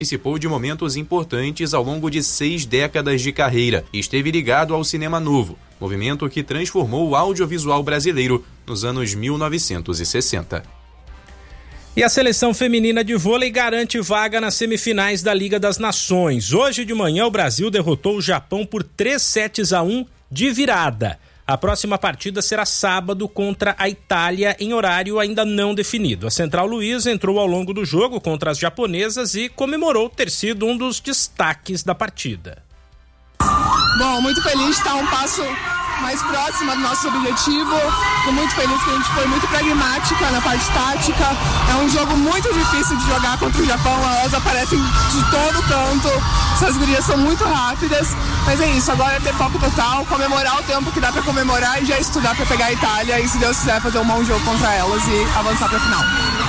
Participou de momentos importantes ao longo de 6 décadas de carreira e esteve ligado ao cinema novo, movimento que transformou o audiovisual brasileiro nos anos 1960. E a seleção feminina de vôlei garante vaga nas semifinais da Liga das Nações. Hoje de manhã o Brasil derrotou o Japão por 3-1 de virada. A próxima partida será sábado contra a Itália, em horário ainda não definido. A Central Luiz entrou ao longo do jogo contra as japonesas e comemorou ter sido um dos destaques da partida. Bom, muito feliz de estar um passo mais próxima do nosso objetivo. Estou muito feliz que a gente foi muito pragmática na parte tática. É um jogo muito difícil de jogar contra o Japão. Elas aparecem de todo canto. Essas gurias são muito rápidas. Mas é isso, agora é ter foco total, comemorar o tempo que dá para comemorar e já estudar para pegar a Itália e, se Deus quiser, fazer um bom jogo contra elas e avançar para a final.